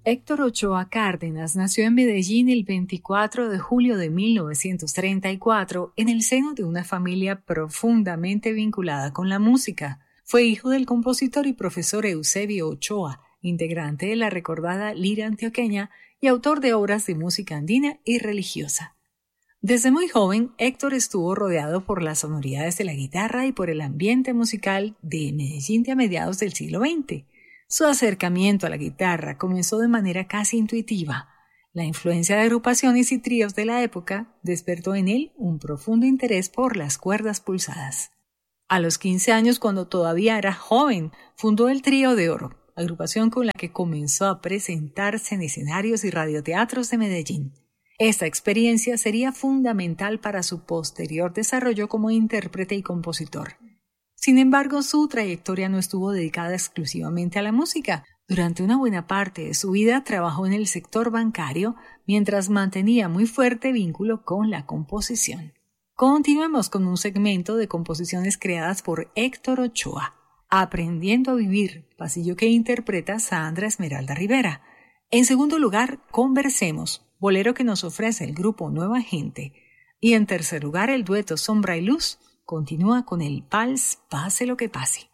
Héctor Ochoa Cárdenas nació en Medellín el 24 de julio de 1934 en el seno de una familia profundamente vinculada con la música. Fue hijo del compositor y profesor Eusebio Ochoa, integrante de la recordada Lira Antioqueña y autor de obras de música andina y religiosa. Desde muy joven, Héctor estuvo rodeado por las sonoridades de la guitarra y por el ambiente musical de Medellín de a mediados del siglo XX. Su acercamiento a la guitarra comenzó de manera casi intuitiva. La influencia de agrupaciones y tríos de la época despertó en él un profundo interés por las cuerdas pulsadas. A los 15 años, cuando todavía era joven, fundó el Trío de Oro, agrupación con la que comenzó a presentarse en escenarios y radioteatros de Medellín. Esta experiencia sería fundamental para su posterior desarrollo como intérprete y compositor. Sin embargo, su trayectoria no estuvo dedicada exclusivamente a la música. Durante una buena parte de su vida trabajó en el sector bancario mientras mantenía muy fuerte vínculo con la composición. Continuemos con un segmento de composiciones creadas por Héctor Ochoa. Aprendiendo a vivir, pasillo que interpreta Sandra Esmeralda Rivera. En segundo lugar, Conversemos, bolero que nos ofrece el grupo Nueva Gente. Y en tercer lugar, el dueto Sombra y Luz continúa con el vals Pase lo que pase.